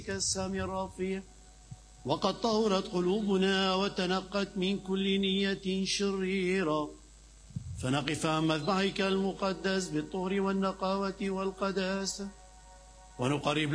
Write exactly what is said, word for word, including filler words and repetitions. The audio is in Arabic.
السامي الرفيع، وقد طهرت قلوبنا وتنقت من كل نية شريرة، فنقف عن مذبحك المقدس بالطهر والنقاوة والقداسة، ونقرب